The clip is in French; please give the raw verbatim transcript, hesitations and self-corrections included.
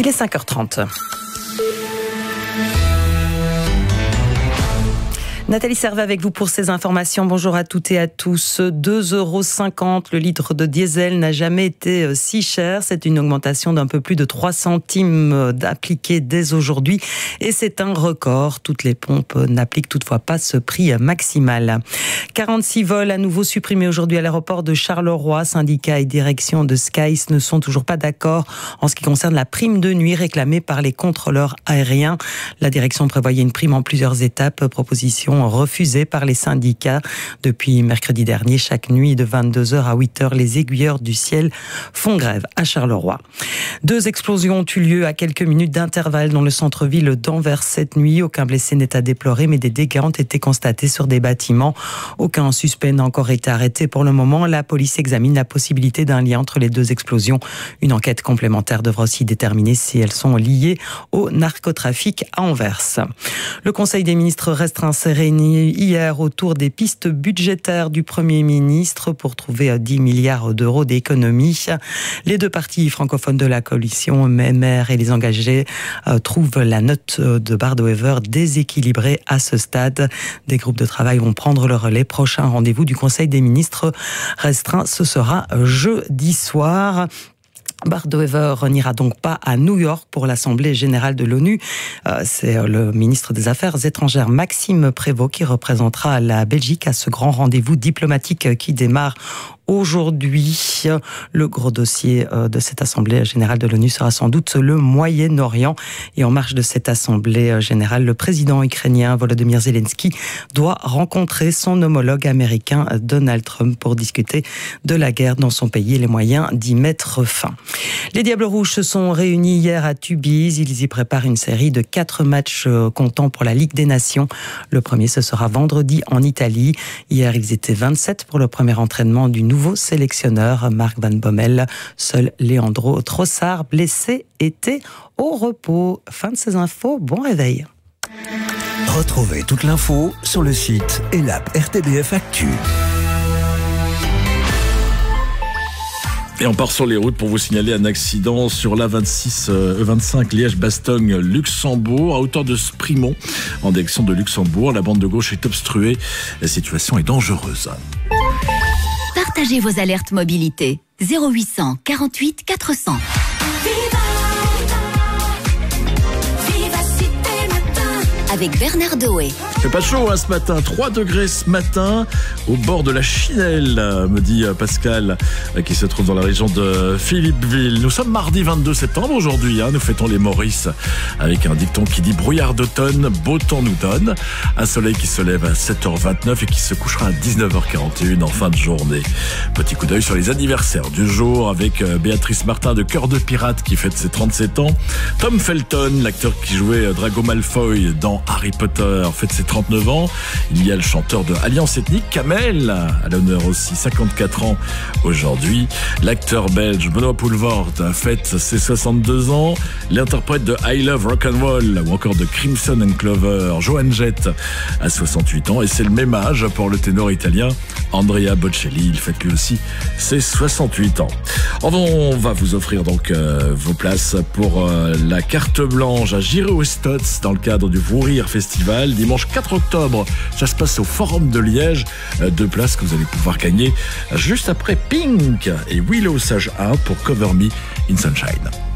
Il est cinq heures trente. Nathalie Servet avec vous pour ces informations. Bonjour à toutes et à tous. deux euros cinquante le litre de diesel n'a jamais été si cher. C'est une augmentation d'un peu plus de trois centimes appliquée dès aujourd'hui. Et c'est un record. Toutes les pompes n'appliquent toutefois pas ce prix maximal. quarante-six vols à nouveau supprimés aujourd'hui à l'aéroport de Charleroi. Syndicats et direction de Skies ne sont toujours pas d'accord en ce qui concerne la prime de nuit réclamée par les contrôleurs aériens. La direction prévoyait une prime en plusieurs étapes. Proposition refusée par les syndicats. Depuis mercredi dernier, chaque nuit de vingt-deux heures à huit heures, les aiguilleurs du ciel font grève à Charleroi. Deux explosions ont eu lieu à quelques minutes d'intervalle dans le centre-ville d'Anvers cette nuit. Aucun blessé n'est à déplorer, mais des dégâts ont été constatés sur des bâtiments. Aucun suspect n'a encore été arrêté pour le moment. La police examine la possibilité d'un lien entre les deux explosions. Une enquête complémentaire devra aussi déterminer si elles sont liées au narcotrafic à Anvers. Le Conseil des ministres restreint s'est réuni hier autour des pistes budgétaires du Premier ministre pour trouver dix milliards d'euros d'économies. Les deux partis francophones de la coalition, M R et les engagés, euh, trouvent la note de Bard-Wever déséquilibrée à ce stade. Des groupes de travail vont prendre le relais. Prochain rendez-vous du Conseil des ministres restreint, ce sera jeudi soir. Bard-Wever n'ira donc pas à New York pour l'Assemblée générale de l'ONU. Euh, c'est le ministre des Affaires étrangères Maxime Prévost qui représentera la Belgique à ce grand rendez-vous diplomatique qui démarre aujourd'hui. Le gros dossier de cette Assemblée générale de l'ONU sera sans doute le Moyen-Orient. Et en marge de cette Assemblée générale, le président ukrainien Volodymyr Zelensky doit rencontrer son homologue américain Donald Trump pour discuter de la guerre dans son pays et les moyens d'y mettre fin. Les Diables Rouges se sont réunis hier à Tubize. Ils y préparent une série de quatre matchs comptant pour la Ligue des Nations. Le premier, ce sera vendredi en Italie. Hier, ils étaient vingt-sept pour le premier entraînement du nouveau sélectionneur Mark Van Bommel. Seul Leandro Trossard, blessé, était au repos. Fin de ces infos, bon réveil. Retrouvez toute l'info sur le site et l'app R T B F Actu. Et on part sur les routes pour vous signaler un accident sur l'A vingt-six E vingt-cinq Liège-Bastogne-Luxembourg à hauteur de Sprimont en direction de Luxembourg. La bande de gauche est obstruée. La situation est dangereuse. Partagez vos alertes mobilité. zéro huit cent quarante-huit quatre cents. Avec Bernard Doé. Il fait pas chaud hein, ce matin, trois degrés ce matin au bord de la Chinelle, me dit Pascal, qui se trouve dans la région de Philippeville. Nous sommes mardi vingt-deux septembre aujourd'hui, hein, nous fêtons les Maurice avec un dicton qui dit brouillard d'automne, beau temps nous donne. Un soleil qui se lève à sept heures vingt-neuf et qui se couchera à dix-neuf heures quarante et une en fin de journée. Petit coup d'œil sur les anniversaires du jour avec Béatrice Martin de Cœur de Pirate qui fête ses trente-sept ans. Tom Felton, l'acteur qui jouait Drago Malfoy dans Harry Potter, fête ses trente-neuf ans. Il y a le chanteur de Alliance Ethnique, Kamel, à l'honneur aussi, cinquante-quatre ans aujourd'hui. L'acteur belge Benoît Poelvoort fête ses soixante-deux ans. L'interprète de I Love Rock'n'Roll ou encore de Crimson and Clover, Joan Jett, à soixante-huit ans. Et c'est le même âge pour le ténor italien Andrea Bocelli. Il fête lui aussi ses soixante-huit ans. On va vous offrir donc euh, vos places pour euh, la carte blanche à Giro-Stotz dans le cadre du Vous Rire Festival. Dimanche quatre octobre, ça se passe au Forum de Liège. Euh, deux places que vous allez pouvoir gagner juste après Pink et Willow Sage un pour Cover Me in Sunshine.